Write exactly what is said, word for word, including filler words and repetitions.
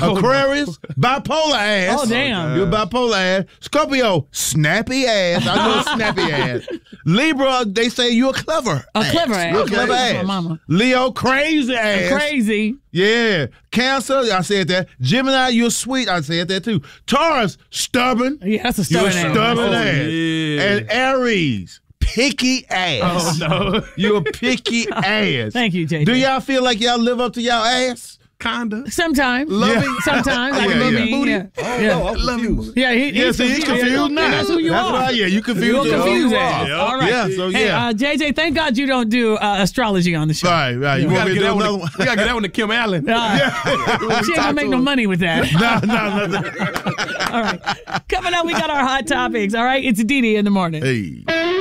Aquarius, bipolar ass. Oh, damn. You're bipolar ass. Scorpio, snappy ass. I know snappy ass. Libra, they say you're clever. A clever ass. You're a clever That's my ass. mama. Leo, crazy ass. Crazy. Yeah. Cancer, I said that. Gemini, you're sweet. I said that too. Taurus, stubborn. Yeah, that's a You're stubborn a ass. stubborn Oh, ass. yeah. And Aries, picky ass. Oh, no. You're a picky ass. Thank you, J J. Do y'all feel like y'all live up to y'all ass? Kinda. Sometimes. Loving? Sometimes. I Yeah, can yeah. believe Booty? Yeah. Oh, Yeah. no, I'm confused. Yeah, he, Yeah, he's see, he's confused now. That's who you That's are. why, yeah, you confused. You're to who confused you ass. are. All right. Yeah, so Hey, yeah. uh, J J, thank God you don't do uh, astrology on the show. Right, right. You We want gotta, me to get do that another one one? to, we gotta get that one to Kim Allen. Uh, she ain't gonna make no money with that. No, no, no. All right. Coming up, we got our hot topics. All right. It's Dee Dee in the morning. Hey.